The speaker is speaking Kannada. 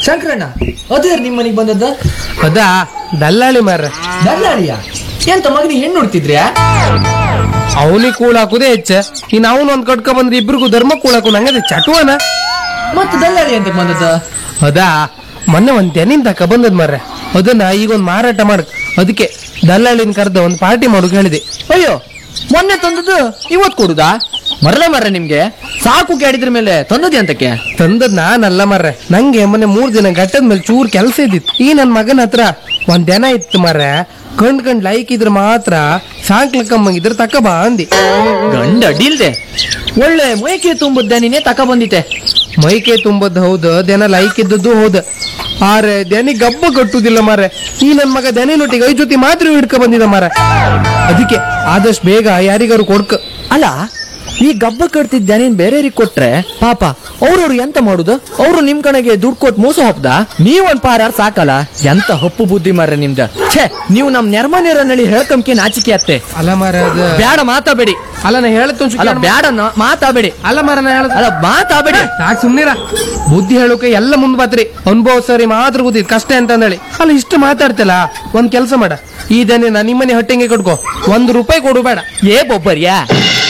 ಶಂಕರಣ್ಣ ಅದೇ ನಿಮ್ಮ ಮನೆಗೆ ಬಂದದ್ದ? ಅದಾ ದಲ್ಲಾಳಿ ಮಾರ್ರೆ. ದಲ್ಲಾಳಿಯ? ಎಂತ ಮಗನಿಗೆ ಹೆಣ್ಣು ನೋಡ್ತಿದ್ರ್ಯಾ? ಅವನಿಗೆ ಕೂಳಾಕುದೇ ಹೆಚ್ಚ, ಇನ್ ಅವನು ಒಂದ್ ಕಟ್ಕ ಬಂದ್ರೆ ಇಬ್ರಿಗೂ ಧರ್ಮ ಕೂಳಾಕು ನಂಗದೆ ಚಟುವನ. ಮತ್ತೆ ದಲ್ಲಾಳಿ ಅಂತ ಬಂದದ್ದ? ಅದಾ ಮೊನ್ನೆ ಒಂದ್ ತೆನಿನ್ ತಕ ಬಂದದ್ ಮಾರ್ರೆ. ಅದನ್ನ ಈಗೊಂದ್ ಮಾರಾಟ ಮಾಡಕ್, ಅದಕ್ಕೆ ದಲ್ಲಾಳಿನ ಕರೆದ ಒಂದ್ ಪಾರ್ಟಿ ಮಾಡೋಕ್ ಹೇಳಿದೆ. ಅಯ್ಯೋ, ಮೊನ್ನೆ ತಂದದ್ದು ಇವತ್ ಕೊಡುದಾ? ಮರಲ ನಿಮ್ಗೆ ಸಾಕು ಕೇಳಿದ್ರ ಮೇಲೆ ತಂದದ್ದೆ ಅಂತಕ್ಕೆ? ತಂದದ್ ನಾನಲ್ಲ ಮಾರ್ರೆ, ನಂಗೆ ಮೊನ್ನೆ 3 ದಿನ ಗಟ್ಟದ ಮೇಲೆ ಚೂರ್ ಕೆಲಸ ಇದ್ದಿತ್ತು. ಈ ನನ್ ಮಗನ ಹತ್ರ ಒಂದ್ ದನ ಇತ್ತು ಮಾರ್ರೆ. ಕಂಡ್ ಲೈಕ್ ಇದ್ರ ಮಾತ್ರ ಸಾಕ್ಲಕ್ಕಮ್ಮಂಗಿದ್ರ ತಕ ಬಾ ಅಂದಿ. ಗಂಡ ಅಡ್ಡಿಲ್ದೆ ಒಳ್ಳೆ ಮೈಕೆ ತುಂಬದ್ದ ನೀನೇ ತಕ ಬಂದಿತ್ತೆ. ಮೈಕೆ ತುಂಬದ್ ಹೌದು, ದನ ಲೈಕ್ ಇದ್ದದ್ದು ಹೌದು. ಆರೆ ದನಿ ಗಬ್ಬ ಕಟ್ಟುದಿಲ್ಲ ಮಾರ್ರೆ. ಈ ನನ್ ಮಗ ದನಿನೊಟ್ಟಿಗೆ 5 ಜೊತೆ ಮಾತ್ರ ಹಿಡ್ಕ ಬಂದಿದ ಮಾರ್ರೆ. ಅದಕ್ಕೆ ಆದಷ್ಟು ಬೇಗ ಯಾರಿಗಾರು ಕೊಡ್ಕ. ಅಲ್ಲ, ಈ ಗಬ್ಬ ಕಟ್ತಿದ್ದ ನೀನ್ ಬೇರೆಯವ್ರಿಗೆ ಕೊಟ್ರೆ ಪಾಪ ಅವ್ರವ್ರು ಎಂತ ಮಾಡುದು? ಅವ್ರು ನಿಮ್ ಕಡೆಗೆ ದುಡ್ಡು ಕೊಟ್ಟು ಮೋಸ ಹೊಪ್ಪದ? ನೀವೊಂದ್ ಪಾರಾರ್ ಸಾಕಲ್ಲ. ಎಂತ ಹಪ್ಪು ಬುದ್ಧಿ ಮಾರ್ರೆ ನಿಮ್ದ. ಛೇ, ನೀವು ನಮ್ ನೆರ್ಮನೇರನಲ್ಲಿ ಹೇಳ್ಕಂಕೆ ನಾಚಿಕೆ ಅತ್ತೆ. ಅಲ್ಲ ಮಾರ, ಬ್ಯಾಡ ಮಾತಾಬೇಡಿ. ಅಲ್ಲ ನಾ ಹೇಳತ್ತ ಅಲ್ಲ ಬ್ಯಾಡ ಮಾತಾಬೇಡಿ. ಅಲ್ಲ ಮಾರ, ನಾ ಹೇಳ ಅಲ್ಲ ಮಾತಾಬೇಡಿ. ಸಾಕ್ ಸುಮ್ನಿರ. ಬುದ್ಧಿ ಹೇಳೋಕೆ ಎಲ್ಲ ಮುಂದ್ ಬಾತ್ರಿ. ಅನುಭವ ಸರಿ ಮಾತ್ರ ಗೊತ್ತಿದ್ ಕಷ್ಟ ಅಂತ ಹೇಳಿ. ಅಲ್ಲ ಇಷ್ಟು ಮಾತಾಡ್ತಿಲ್ಲ, ಒಂದ್ ಕೆಲ್ಸ ಮಾಡ. ಈ ದನ ನಿಮ್ಮನೆ ಹೊಟ್ಟೆಗೆ ಕಟ್ಕೋ, 1 ರೂಪಾಯಿ ಕೊಡು ಬೇಡ. ಏ ಬೊಬ್ಬರ್ಯಾ?